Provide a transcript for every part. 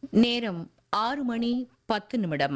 நேரம் 6:10.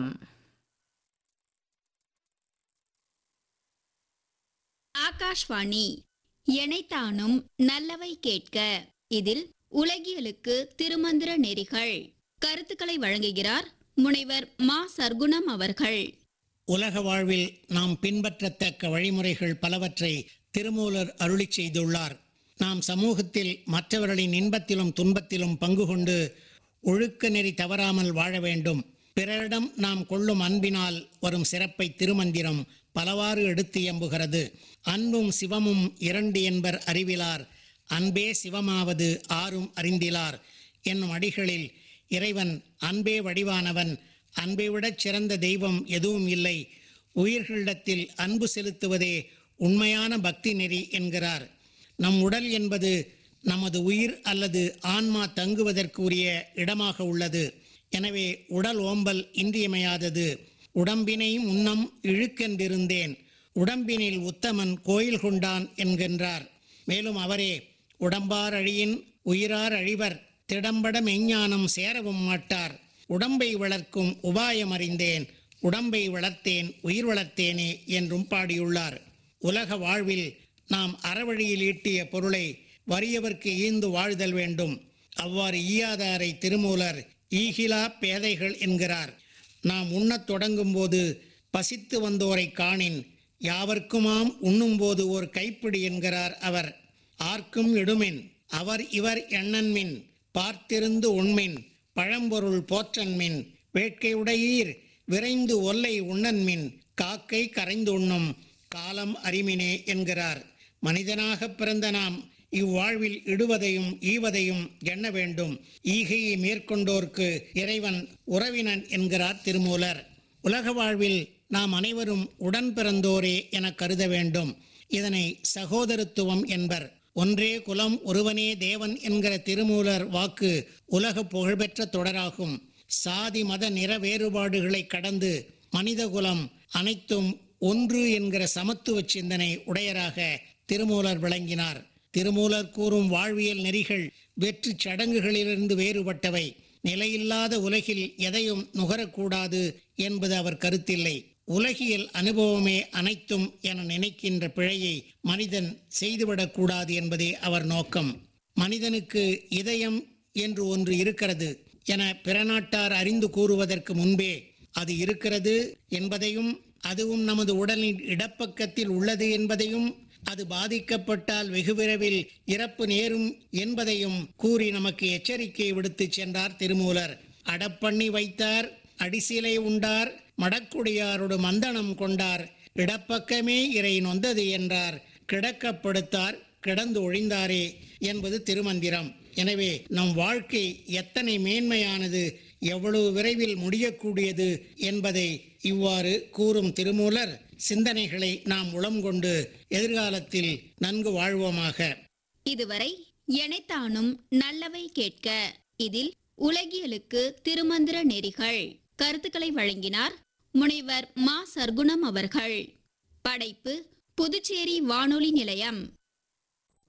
ஆகாஷ்வாணி எனைத்தானும் நல்லவை கேட்க. இதில் உலகியலுக்கு திருமந்திர நெறிகள் கருத்துக்களை வழங்குகிறார் முனைவர் மா சர்க்குணம் அவர்கள். உலக வாழ்வில் நாம் பின்பற்றத்தக்க வழிமுறைகள் பலவற்றை திருமூலர் அருளிச் செய்துள்ளார். நாம் சமூகத்தில் மற்றவர்களின் இன்பத்திலும் துன்பத்திலும் பங்கு கொண்டு ஒழுக்க நெறி தவறாமல் வாழ வேண்டும். பிறரிடம் நாம் கொள்ளும் அன்பினால் வரும் சிறப்பை திருமந்திரம் பலவாறு எடுத்து எம்புகிறது. அன்பும் சிவமும் இரண்டு என்பர் அறிவிலார், அன்பே சிவமாவது ஆரும் அறிந்திலார் என்னும் அடிகளில் இறைவன் அன்பே வடிவானவன், அன்பை விடச் சிறந்த தெய்வம் எதுவும் இல்லை, உயிர்களிடத்தில் அன்பு செலுத்துவதே உண்மையான பக்தி நெறி என்கிறார். நம் உடல் என்பது நமது உயிர் அல்லது ஆன்மா தங்குவதற்குரிய இடமாக உள்ளது. எனவே உடல் ஓம்பல் இன்றியமையாதது. உடம்பினை முன்னம் இழுக்கென்றிருந்தேன், உடம்பினில் உத்தமன் கோயில் கொண்டான் என்கின்றார். மேலும் அவரே உடம்பார் அழியின் உயிரார் அழிவர், திடம்பட மெஞ்ஞானம் சேரவும் மாட்டார், உடம்பை வளர்க்கும் உபாயம் அறிந்தேன், உடம்பை வளர்த்தேன் உயிர் வளர்த்தேனே என்றும் பாடியுள்ளார். உலக வாழ்வில் நாம் அறவழியில் ஈட்டிய பொருளை வறியவர்க்கு ஈந்து வாழ்தல் வேண்டும். அவ்வாறு ஈயாதாரை திருமூலர் ஈகிலா பேதைகள் என்கிறார். நாம் உண்ணத் தொடங்கும் போது பசித்து வந்தோரை காணின், யாவர்க்குமாம் உண்ணும்போது ஓர் கைப்பிடி என்கிறார் அவர். ஆர்க்கும் இடுமின் அவர் இவர் எண்ணன்மின், பார்த்திருந்து உண்மின் பழம்பொருள் போற்றன்மின், வேட்கையுடையீர் விரைந்து ஒல்லை உண்ணன்மின், காக்கை கரைந்து உண்ணும் காலம் அறிமினே என்கிறார். மனிதனாக பிறந்த நாம் இவ்வாழ்வில் இடுவதையும் ஈவதையும் எண்ண வேண்டும். ஈகையை மேற்கொண்டோர்க்கு இறைவன் உறவினன் என்கிறார் திருமூலர். உலக வாழ்வில் நாம் அனைவரும் உடன் பிறந்தோரே என கருத வேண்டும். இதனை சகோதரத்துவம் என்பர். ஒன்றே குலம் ஒருவனே தேவன் என்கிற திருமூலர் வாக்கு உலக புகழ்பெற்ற தொடராகும். சாதி மத நிற வேறுபாடுகளை கடந்து மனித குலம் அனைத்தும் ஒன்று என்கிற சமத்துவ சிந்தனை உடையராக திருமூலர் விளங்கினார். திருமூலர் கூறும் வாழ்வியல் நெறிகள் வெற்று சடங்குகளிலிருந்து வேறுபட்டவை. நிலையில்லாத உலகில் எதையும் நுகரக்கூடாது என்பது அவர் கருத்தில்லை. உலகியல் அனுபவமே அனைத்தும் என நினைக்கின்ற பிழையை மனிதன் செய்துவிடக்கூடாது என்பதே அவர் நோக்கம். மனிதனுக்கு இதயம் என்று ஒன்று இருக்கிறது என பிற நாட்டார் அறிந்து கூறுவதற்கு முன்பே அது இருக்கிறது என்பதையும், அதுவும் நமது உடலின் இடப்பக்கத்தில் உள்ளது என்பதையும், அது பாதிக்கப்பட்டால் வெகு விரைவில் இறப்பு நேரும் என்பதையும் கூறி நமக்கு எச்சரிக்கை விடுத்து சென்றார் திருமூலர். அடப்பண்ணி வைத்தார், அடிசிலை உண்டார், மடக்குடியாரோடு மந்தனம் கொண்டார், இடப்பக்கமே இறை நொந்தது என்றார், கிடக்கப்படுத்தார் கிடந்து ஒழிந்தாரே என்பது திருமந்திரம். எனவே நம் வாழ்க்கை எத்தனை மேன்மையானது, எவ்வளவு விரைவில் முடியக்கூடியது என்பதை இவ்வாறு கூறும் திருமூலர் சிந்தனைகளை நாம் உளம் கொண்டு எதிர்காலத்தில் நன்கு வாழ்வோமாக. இதுவரை எனைத்தானும் நல்லவை கேட்க. இதில் உலகியலுக்கு திருமந்திர நெறிகள் கருத்துக்களை வழங்கினார் முனைவர் மா சர்க்குணம் அவர்கள். படைப்பு புதுச்சேரி வானொலி நிலையம்.